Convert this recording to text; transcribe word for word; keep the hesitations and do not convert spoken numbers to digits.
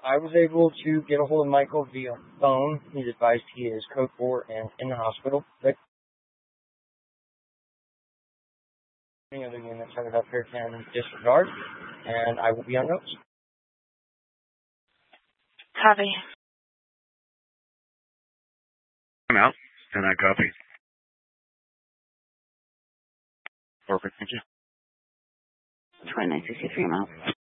I was able to get a hold of Michael via phone. He's advised he is code four and in the hospital. But any other units headed up here can disregard, and I will be on notes. Copy. I'm out, and I copy. Perfect, thank you. twenty-nine sixty-three, I'm out.